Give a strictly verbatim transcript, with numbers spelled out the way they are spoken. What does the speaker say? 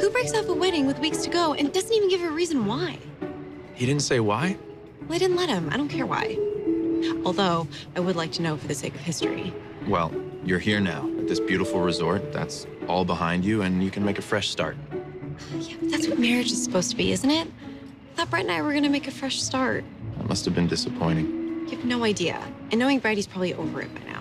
Who breaks off a wedding with weeks to go and doesn't even give a reason why? He didn't say why? Well, I didn't let him. I don't care why. Although, I would like to know for the sake of history. Well, you're here now at this beautiful resort. That's all behind you, and you can make a fresh start. Yeah, but that's what marriage is supposed to be, isn't it? I thought Brett and I were gonna make a fresh start. That must have been disappointing. You have no idea. And knowing Brett, he's probably over it by now.